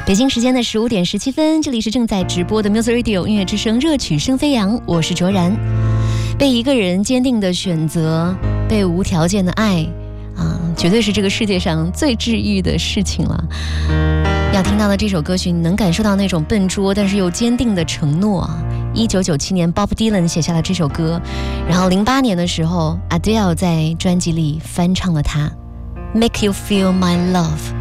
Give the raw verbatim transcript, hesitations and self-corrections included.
北京时间的十五点十七分，这里是正在直播的 Music Radio 音乐之声，热曲声飞扬，我是卓然。被一个人坚定的选择，被无条件的爱啊，绝对是这个世界上最治愈的事情了。要听到的这首歌曲，你能感受到那种笨拙但是又坚定的承诺啊。一九九七年 Bob Dylan 写下了这首歌，然后零八年的时候 Adele 在专辑里翻唱了它 Make You Feel My Love。